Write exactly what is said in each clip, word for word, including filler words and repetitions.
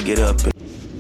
get up and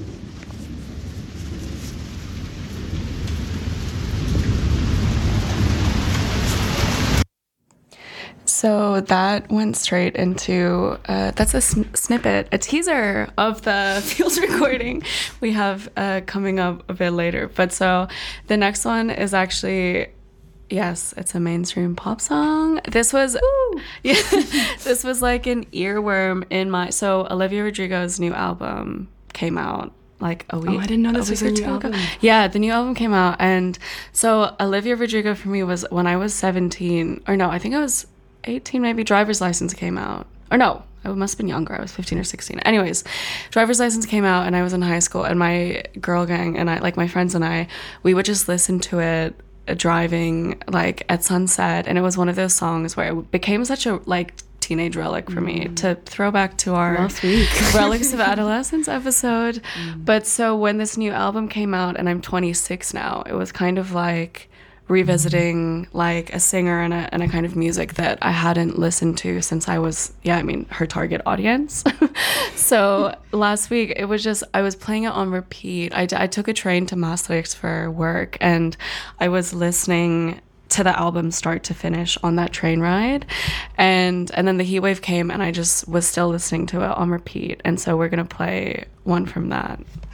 So that went straight into, uh, that's a sn- snippet, a teaser of the Feels recording we have uh, coming up a bit later. But so the next one is actually, yes, it's a mainstream pop song. This was, Ooh. yeah, this was like an earworm in my, so Olivia Rodrigo's new album came out like a week. Oh, I didn't know this a was week a or new two album. ago. Yeah, the new album came out. And so Olivia Rodrigo for me was when I was seventeen, or no, I think I was eighteen maybe. Driver's License came out. Or no, I must have been younger. I was fifteen or sixteen. Anyways, Driver's License came out and I was in high school, and my girl gang and I, like my friends and I, we would just listen to it uh, driving like at sunset. And it was one of those songs where it became such a like teenage relic for me to throw back to our Last week. Relics of Adolescence episode. But so when this new album came out, and I'm twenty-six now, it was kind of like revisiting like a singer and a, and a kind of music that I hadn't listened to since I was, yeah, I mean, her target audience. So last week, it was just, I was playing it on repeat. I, I took a train to Maastricht for work, and I was listening to the album start to finish on that train ride, and and then the heat wave came, and I just was still listening to it on repeat. And so we're gonna play one from that.